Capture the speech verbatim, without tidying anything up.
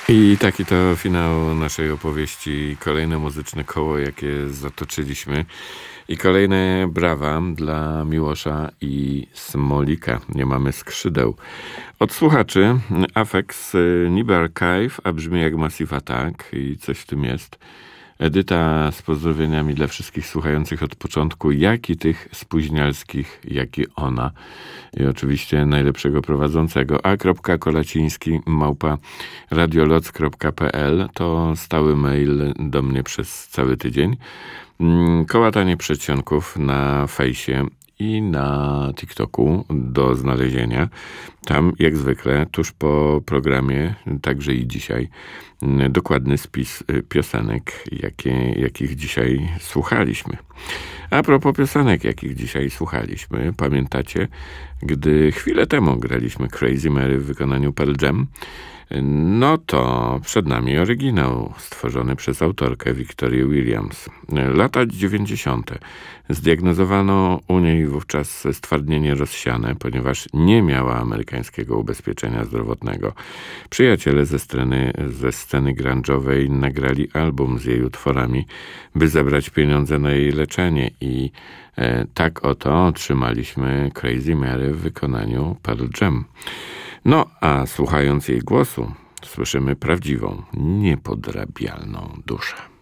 I taki to finał naszej opowieści. Kolejne muzyczne koło, jakie zatoczyliśmy. I kolejne brawa dla Miłosza i Smolika. Nie mamy skrzydeł. Od słuchaczy Afex niby Archive, a brzmi jak Massive Attack i coś w tym jest. Edyta z pozdrowieniami dla wszystkich słuchających od początku, jak i tych spóźnialskich, jak i ona. I oczywiście najlepszego prowadzącego. a. Kolaciński małpa radioloc kropka pe el to stały mail do mnie przez cały tydzień. Kołatanie przedsionków na fejsie i na TikToku do znalezienia. Tam, jak zwykle, tuż po programie, także i dzisiaj, dokładny spis piosenek, jakie, jakich dzisiaj słuchaliśmy. A propos piosenek, jakich dzisiaj słuchaliśmy, pamiętacie, gdy chwilę temu graliśmy Crazy Mary w wykonaniu Pearl Jam, no to przed nami oryginał stworzony przez autorkę Victorię Williams. Lata dziewięćdziesiąte. Zdiagnozowano u niej wówczas stwardnienie rozsiane, ponieważ nie miała amerykańskiego ubezpieczenia zdrowotnego. Przyjaciele ze sceny, ze sceny grunge'owej nagrali album z jej utworami, by zebrać pieniądze na jej leczenie i e, tak oto otrzymaliśmy Crazy Mary w wykonaniu Pearl Jam. No, a słuchając jej głosu, słyszymy prawdziwą, niepodrabialną duszę.